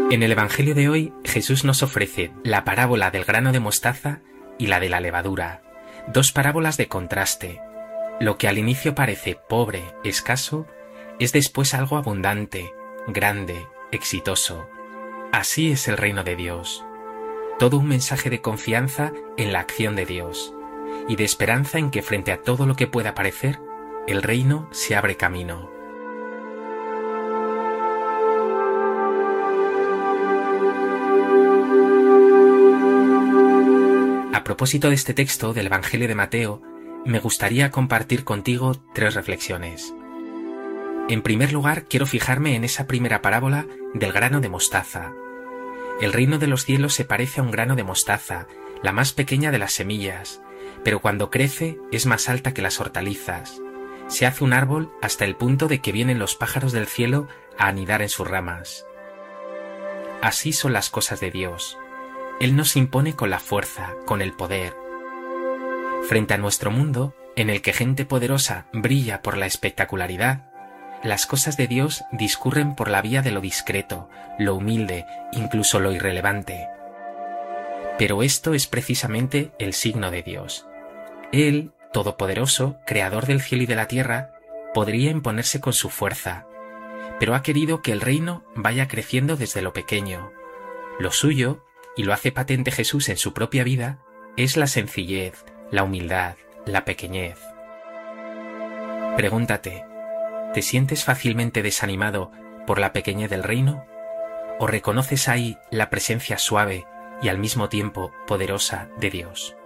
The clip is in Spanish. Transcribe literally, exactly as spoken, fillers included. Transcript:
En el Evangelio de hoy, Jesús nos ofrece la parábola del grano de mostaza y la de la levadura, dos parábolas de contraste. Lo que al inicio parece pobre, escaso, es después algo abundante, grande, exitoso. Así es el reino de Dios. Todo un mensaje de confianza en la acción de Dios y de esperanza en que frente a todo lo que pueda parecer, el reino se abre camino. A propósito de este texto del Evangelio de Mateo, me gustaría compartir contigo tres reflexiones. En primer lugar, quiero fijarme en esa primera parábola del grano de mostaza. El reino de los cielos se parece a un grano de mostaza, la más pequeña de las semillas, pero cuando crece es más alta que las hortalizas. Se hace un árbol hasta el punto de que vienen los pájaros del cielo a anidar en sus ramas. Así son las cosas de Dios. Él nos impone con la fuerza, con el poder. Frente a nuestro mundo, en el que gente poderosa brilla por la espectacularidad, las cosas de Dios discurren por la vía de lo discreto, lo humilde, incluso lo irrelevante. Pero esto es precisamente el signo de Dios. Él, todopoderoso, creador del cielo y de la tierra, podría imponerse con su fuerza, pero ha querido que el reino vaya creciendo desde lo pequeño. Lo suyo, y lo hace patente Jesús en su propia vida, es la sencillez, la humildad, la pequeñez. Pregúntate, ¿te sientes fácilmente desanimado por la pequeñez del reino? ¿O reconoces ahí la presencia suave y al mismo tiempo poderosa de Dios?